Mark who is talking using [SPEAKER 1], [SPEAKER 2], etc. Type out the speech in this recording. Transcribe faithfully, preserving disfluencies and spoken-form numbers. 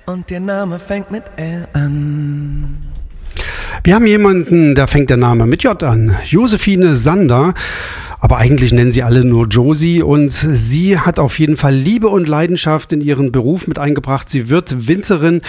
[SPEAKER 1] Und der Name fängt mit L an.
[SPEAKER 2] Wir haben jemanden, da fängt der Name mit J an. Josephine Sander. Aber eigentlich nennen sie alle nur Josie, und sie hat auf jeden Fall Liebe und Leidenschaft in ihren Beruf mit eingebracht. Sie wird Winzerin